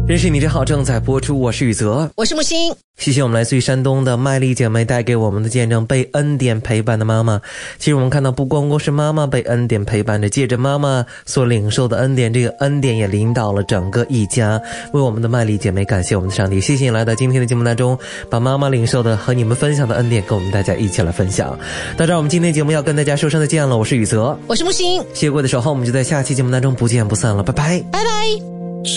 认识你真好正在播出，我是宇泽， 我是木星。 谢谢我们来自于山东的麦丽姐妹带给我们的见证，被恩典陪伴的妈妈。其实我们看到不光光是妈妈被恩典陪伴着，借着妈妈所领受的恩典，这个恩典也领导了整个一家。为我们的麦丽姐妹感谢我们的上帝，谢谢你来到今天的节目当中，把妈妈领受的和你们分享的恩典跟我们大家一起来分享。到这儿我们今天节目要跟大家说声再见了，我是宇泽， 我是木星。 谢谢各位的守候，我们就在下期节目当中不见不散了，拜拜， 拜拜。